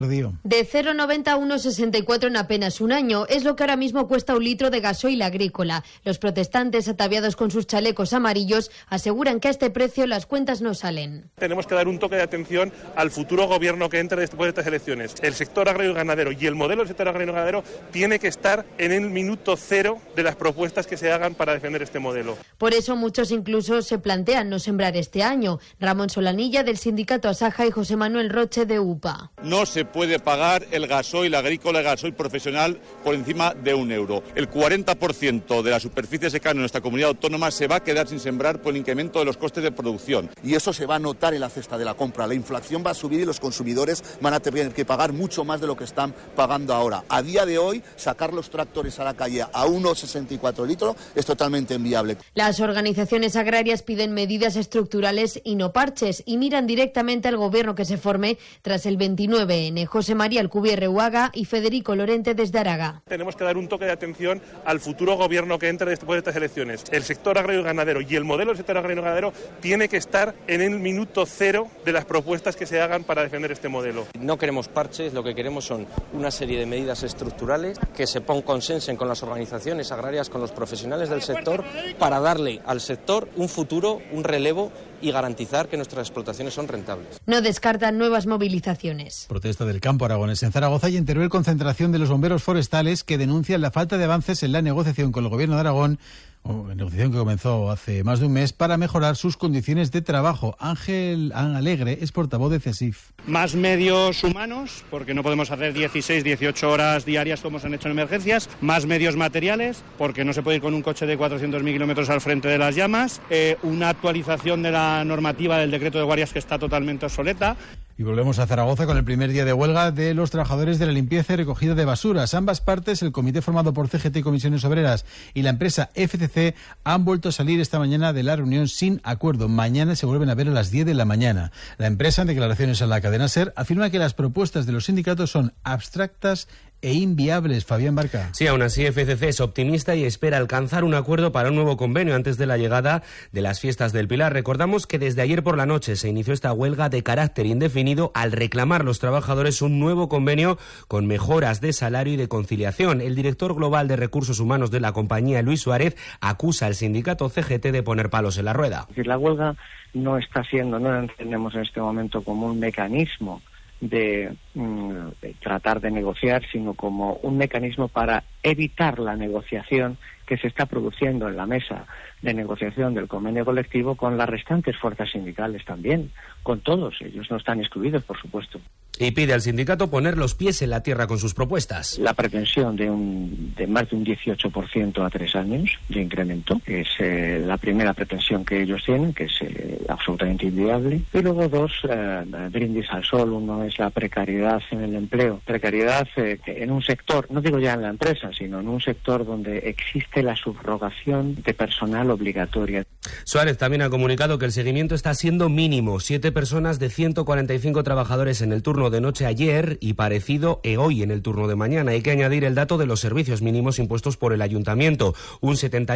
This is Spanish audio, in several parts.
De 0,90 a 1,64 en apenas un año es lo que ahora mismo cuesta un litro de gasoil agrícola. Los protestantes, ataviados con sus chalecos amarillos, aseguran que a este precio las cuentas no salen. Tenemos que dar un toque de atención al futuro gobierno que entre después de estas elecciones. El sector agrario y ganadero y el modelo del sector agrario y ganadero tiene que estar en el minuto cero de las propuestas que se hagan para defender este modelo. Por eso muchos incluso se plantean no sembrar este año. Ramón Solanilla, del sindicato Asaja, y José Manuel Roche, de UPA. No se puede pagar el gasoil agrícola, el gasoil profesional por encima de €1. El 40% de la superficie secana en nuestra comunidad autónoma se va a quedar sin sembrar por el incremento de los costes de producción. Y eso se va a notar en la cesta de la compra. La inflación va a subir y los consumidores van a tener que pagar mucho más de lo que están pagando ahora. A día de hoy, sacar los tractores a la calle a 1,64 litros es totalmente inviable. Las organizaciones agrarias piden medidas estructurales y no parches y miran directamente al gobierno que se forme tras el 29N. José María Alcubierre Uaga y Federico Lorente, desde Aragá. Tenemos que dar un toque de atención al futuro gobierno que entre después de estas elecciones. El sector agrario y ganadero y el modelo del sector agrario y ganadero tiene que estar en el minuto cero de las propuestas que se hagan para defender este modelo. No queremos parches, lo que queremos son una serie de medidas estructurales que se consensen con las organizaciones agrarias, con los profesionales del sector, para darle al sector un futuro, un relevo y garantizar que nuestras explotaciones son rentables. No descartan nuevas movilizaciones. Protesta del campo aragonés en Zaragoza y en Teruel, concentración de los bomberos forestales que denuncian la falta de avances en la negociación con el Gobierno de Aragón, negociación que comenzó hace más de un mes, para mejorar sus condiciones de trabajo. Ángel Alegre es portavoz de CESIF. Más medios humanos, porque no podemos hacer 16, 18 horas diarias como se han hecho en emergencias. Más medios materiales, porque no se puede ir con un coche de 400.000 kilómetros al frente de las llamas. Una actualización de la normativa del decreto de guardias que está totalmente obsoleta. Y volvemos a Zaragoza con el primer día de huelga de los trabajadores de la limpieza y recogida de basuras. Ambas partes, el comité formado por CGT y Comisiones Obreras y la empresa FCC, han vuelto a salir esta mañana de la reunión sin acuerdo. Mañana se vuelven a ver a las 10 de la mañana. La empresa, en declaraciones a la cadena SER, afirma que las propuestas de los sindicatos son abstractas e inviables. Fabián Barca. Sí, aún así FCC es optimista y espera alcanzar un acuerdo para un nuevo convenio antes de la llegada de las fiestas del Pilar. Recordamos que desde ayer por la noche se inició esta huelga de carácter indefinido al reclamar los trabajadores un nuevo convenio con mejoras de salario y de conciliación. El director global de Recursos Humanos de la compañía, Luis Suárez, acusa al sindicato CGT de poner palos en la rueda. La huelga no la entendemos en este momento como un mecanismo de tratar de negociar, sino como un mecanismo para evitar la negociación que se está produciendo en la mesa de negociación del convenio colectivo con las restantes fuerzas sindicales también, con todos ellos, no están excluidos, por supuesto. Y pide al sindicato poner los pies en la tierra con sus propuestas. La pretensión de más de un 18% a 3 años de incremento, que es la primera pretensión que ellos tienen, que es absolutamente inviable. Y luego dos, brindis al sol. Uno es la precariedad en el empleo. Precariedad en un sector, no digo ya en la empresa, sino en un sector donde existe la subrogación de personal obligatoria. Suárez también ha comunicado que el seguimiento está siendo mínimo. 7 personas de 145 trabajadores en el turno de noche ayer y parecido hoy en el turno de mañana. Hay que añadir el dato de los servicios mínimos impuestos por el ayuntamiento, un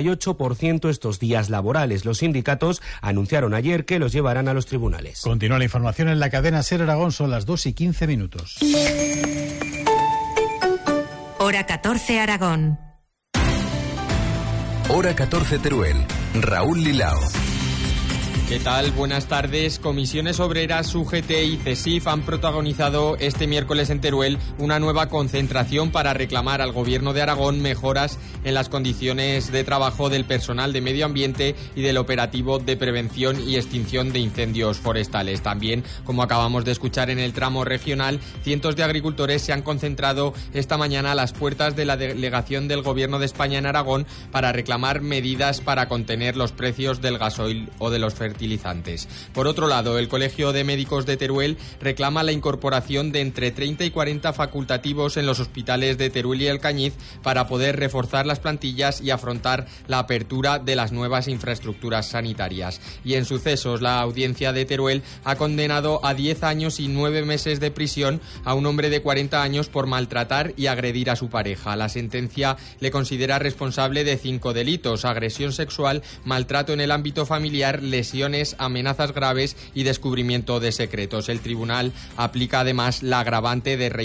78% estos días laborales. Los sindicatos anunciaron ayer que los llevarán a los tribunales. Continúa la información en la cadena SER Aragón, son las 2:15. Hora 14 Aragón. Hora 14 Teruel. Raúl Lilao. ¿Qué tal? Buenas tardes. Comisiones Obreras, UGT y CESIF han protagonizado este miércoles en Teruel una nueva concentración para reclamar al Gobierno de Aragón mejoras en las condiciones de trabajo del personal de medio ambiente y del operativo de prevención y extinción de incendios forestales. También, como acabamos de escuchar en el tramo regional, cientos de agricultores se han concentrado esta mañana a las puertas de la delegación del Gobierno de España en Aragón para reclamar medidas para contener los precios del gasoil o de los fertilizantes. Por otro lado, el Colegio de Médicos de Teruel reclama la incorporación de entre 30 y 40 facultativos en los hospitales de Teruel y Alcañiz para poder reforzar las plantillas y afrontar la apertura de las nuevas infraestructuras sanitarias. Y en sucesos, la audiencia de Teruel ha condenado a 10 años y 9 meses de prisión a un hombre de 40 años por maltratar y agredir a su pareja. La sentencia le considera responsable de 5 delitos: agresión sexual, maltrato en el ámbito familiar, lesión agresiones, amenazas graves y descubrimiento de secretos. El tribunal aplica además la agravante de